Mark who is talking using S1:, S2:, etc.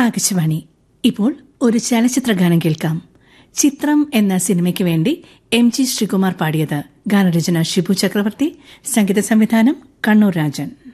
S1: ആകാശവാണി. ഇപ്പോൾ ഒരു ചലച്ചിത്ര ഗാനം കേൾക്കാം. ചിത്രം എന്ന സിനിമയ്ക്ക് വേണ്ടി MG ശ്രീകുമാർ പാടിയത്. ഗാനരചന ഷിബു ചക്രവർത്തി, സംഗീത സംവിധാനം കണ്ണൂർ രാജൻ.